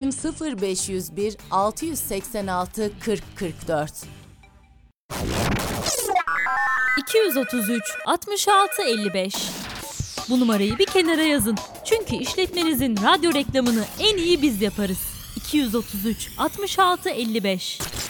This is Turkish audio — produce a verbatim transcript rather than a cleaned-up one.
Telefonum sıfır beş yüz bir altı yüz seksen altı kırk kırk dört. iki yüz otuz üç altmış altı elli beş. Bu numarayı bir kenara yazın. Çünkü işletmenizin radyo reklamını en iyi biz yaparız. iki yüz otuz üç altmış altı elli beş.